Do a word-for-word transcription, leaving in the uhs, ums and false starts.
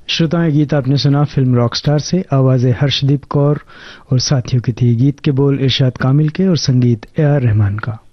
श्रोताएं, गीत आपने सुना फिल्म रॉकस्टार से। आवाजें हर्षदीप कौर और साथियों की थी। गीत के बोल इरशाद कामिल के और संगीत ए आर रहमान का।